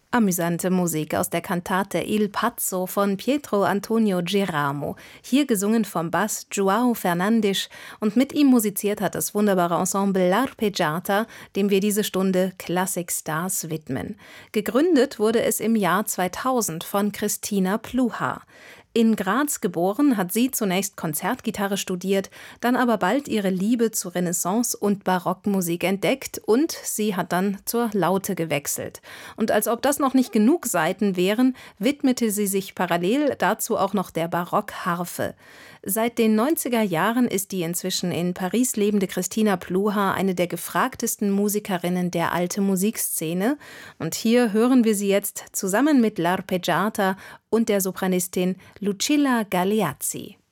Amüsante Musik aus der Kantate Il Pazzo von Pietro Antonio Giramo, hier gesungen vom Bass João Fernandes, und mit ihm musiziert hat das wunderbare Ensemble L'Arpeggiata, dem wir diese Stunde Classic Stars widmen. Gegründet wurde es im Jahr 2000 von Christina Pluhar. In Graz geboren, hat sie zunächst Konzertgitarre studiert, dann aber bald ihre Liebe zu Renaissance- und Barockmusik entdeckt und sie hat dann zur Laute gewechselt. Und als ob das noch nicht genug Saiten wären, widmete sie sich parallel dazu auch noch der Barockharfe. Seit den 90er Jahren ist die inzwischen in Paris lebende Christina Pluhar eine der gefragtesten Musikerinnen der alten Musikszene. Und hier hören wir sie jetzt zusammen mit L'Arpeggiata und der Sopranistin Lucilla Galeazzi.